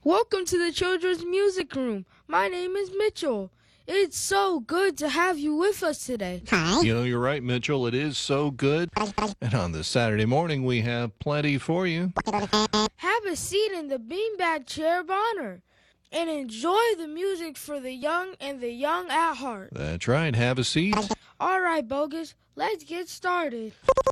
Welcome to the Children's Music Room. My name is Mitchell. It's so good to have you with us today. Hi. You know, you're right, Mitchell. It is so good. And on this Saturday morning, we have plenty for you. Have a seat in the beanbag chair of honor and enjoy the music for the young and the young at heart. That's right. Have a seat. All right, Bogus, let's get started.